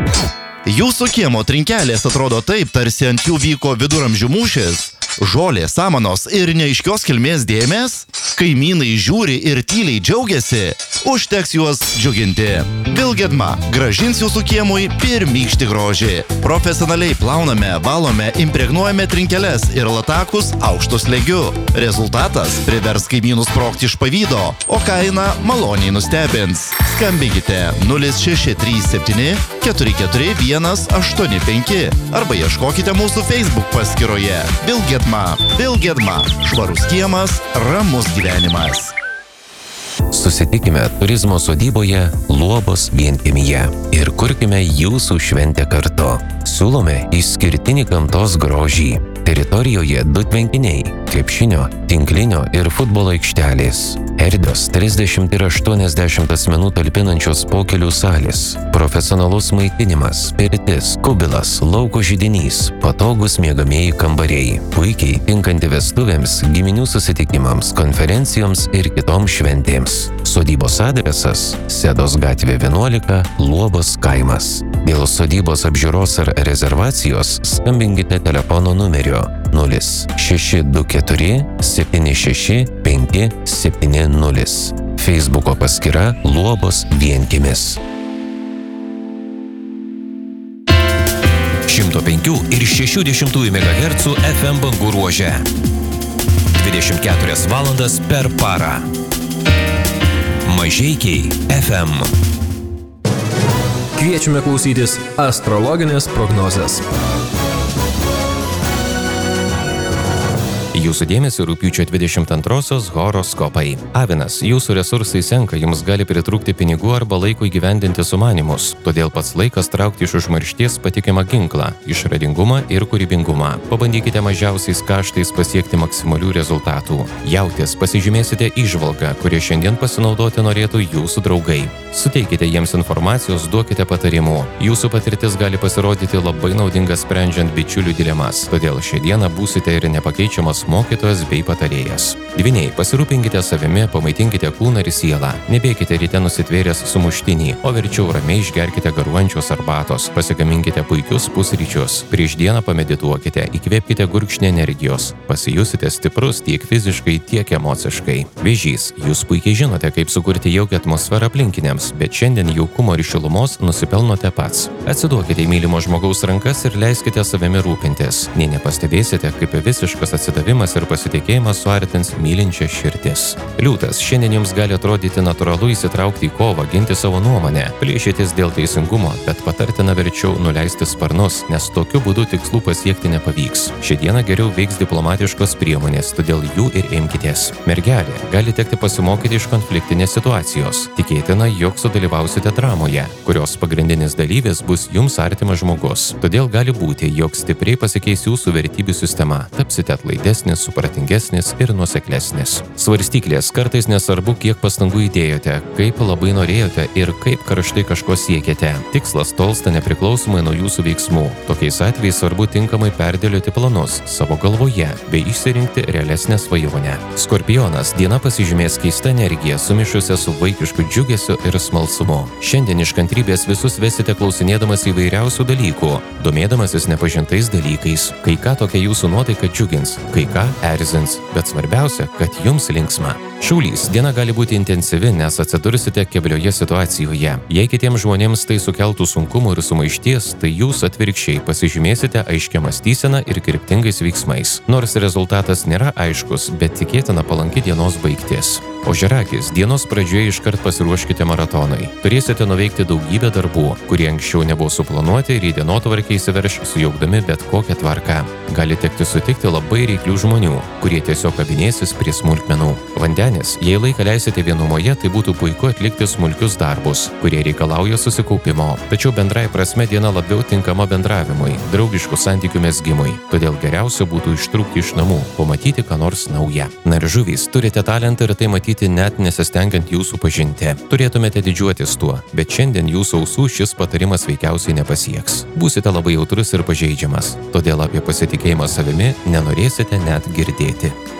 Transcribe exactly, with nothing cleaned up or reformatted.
Jūsų kiemo trinkelės atrodo taip, tarsi ant jų vyko viduramžių mūšis. Žolė, samanos ir neaiškios kilmės dėmės? Kaimynai žiūri ir tyliai džiaugiasi. Užteks juos džiuginti. Vilgedma grąžins jūsų kiemui pirmykštį grožį. Profesionaliai plauname, valome, impregnuojame trinkeles ir latakus aukštu slėgiu. Rezultatas privers kaimynus sprogti iš pavydo, o kaina maloniai nustebins. Skambinkite nulis šeši trys septyni keturi keturi vienas aštuoni penki arba ieškokite mūsų Facebook paskyroje. Vilgedma. Vilgedma. Švarus kiemas, ramus gyvenimas. Susitikime turizmo sodyboje Luobos vienkiemyje ir kurkime jūsų šventę kartu. Siūlome išskirtinį gamtos grožį. Teritorijoje du tvenkiniai, krepšinio, tinklinio ir futbolo aikštelės. Erdvios trisdešimt ir aštuoniasdešimt asmenų talpinančios pokelių salės. Profesionalus maitinimas, pirtis, kubilas, lauko židinys, patogus miegamieji kambariai. Puikiai tinkanti vestuvėms, giminių susitikimams, konferencijoms ir kitoms šventėms. Sodybos adresas – Sedos gatvė vienuolika, Luobos kaimas. Dėl sodybos apžiūros ar rezervacijos skambinkite telefono numeriu nulis šeši du keturi septyni šeši penki septyni nulis. Facebooko paskyra Luobos vienkiemis. šimto penkių ir šešių dešimtųjų megahercų F M bangų ruože. dvidešimt keturias valandas per parą. Mažeikiai F M. Kviečiame klausytis astrologinės prognozės. Jūsų dėmesio rugpjūčio dvidešimt antrosios horoskopai. Avinas, jūsų resursai senka, jums gali pritrūkti pinigų arba laiko įgyvendinti sumanymus. Todėl pats laikas traukti iš užmaršties patikimą ginklą – išradingumą ir kūrybingumą. Pabandykite mažiausiais kaštais pasiekti maksimalių rezultatų. Jautės, pasižymėsite įžvalgą, kurie šiandien pasinaudoti norėtų jūsų draugai. Suteikite jiems informacijos, duokite patarimų. Jūsų patirtis gali pasirodyti labai naudinga sprendžiant bičiulių dilemas. Todėl šią dieną būsite ir nepakeičiamas mokytojas bei patarėjas. Dvyniai, pasirūpinkite savimi, pamaitinkite kūną ir sielą. Nebėkite ryte nusitvėręs sumuštinį, o verčiau ramiai išgerkite garuojančios arbatos, pasigaminkite puikius pusryčius. Prieš dieną pamedituokite, įkvėpkite gurkšnį energijos. Pasijusite stiprus tiek fiziškai, tiek emociškai. Vėžys, jūs puikiai žinote, kaip sukurti jaukią atmosferą aplinkiniams, bet šiandien jaukumo ir šilumos nusipelnote pats. Atsiduokite į mylimo žmogaus rankas ir leiskite savimi rūpintis. Nei nepastebėsite, kaip visiškas atsidavimas ir pasitikėjimas suartins mylinčią širdis. Liūtas, šiandien jums gali atrodyti natūralu įsitraukti į kovą, ginti savo nuomonę, plėšytis dėl teisingumo, bet patartina verčiau nuleisti sparnus, nes tokiu būdu tikslų pasiekti nepavyks. Šią dieną geriau veiks diplomatiškos priemonės, todėl jų ir imkitės. Mergelė, gali tekti pasimokyti iš konfliktinės situacijos. Tikėtina, jog sudalyvausite dramoje, kurios pagrindinis dalyvis bus jums artimas žmogus. Todėl gali būti, jog stipriai pasikeis jūsų vertybių sistema. Tapsite atlaidesnis, supratingesnis ir nuoseklesnis. Svarstyklės, kartais nesvarbu, kiek pastangų įdėjote, kaip labai norėjote ir kaip karštai kažko siekėte. Tikslas tolsta nepriklausomai nuo jūsų veiksmų. Tokiais atvejais svarbu tinkamai perdėlioti planus savo galvoje bei išsirinkti realesnę svajonę. Skorpionas, diena pasižymės keista energija, sumišusia su vaikišku džiugesiu ir smalsumu. Šiandien iš kantrybės visus vesite klausinėdamas įvairiausių dalykų, domėdamasis nepažintais dalykais. Kai ką tokia jūsų nuotaika džiugins, kai ką erzins, bet svarbiausia, kad jums linksma. Šaulys, diena gali būti intensyvi, nes atsidursite keblioje situacijoje. Jei kitiems žmonėms tai sukeltų sunkumų ir sumaišties, tai jūs atvirkščiai pasižymėsite aiškia mąstysena ir kryptingais veiksmais. Nors rezultatas nėra aiškus, bet tikėtina palanki dienos baigtis. Ožiaragis, dienos pradžioje iškart pasiruoškite maratonui. Turėsite nuveikti daugybę darbų, kurie anksčiau nebuvo suplanuoti ir į dienotvarkę įsiverš sujaukdami bet kokią tvarką. Gali tekti sutikti labai reiklių žmonių, kurie tiesiog kabinėsis prie smulkmenų. Vandenis, jei laiką leisite vienumoje, tai būtų puiku atlikti smulkius darbus, kurie reikalauja susikaupimo. Tačiau bendrai prasme diena labiau tinkama bendravimui, draugiškų santykių mezgimui. Todėl geriausia būtų ištrūkti iš namų, pamatyti ką nors naują. Na ir žuvys, turite talentą ir tai matyti net nesistengiant jūsų pažinti. Turėtumėte didžiuotis tuo, bet šiandien jūsų ausų šis patarimas veikiausiai nepasieks. Būsite labai jautrus ir pažeidžiamas, todėl apie pasitikėjimą savimi nenorėsite net girdėti.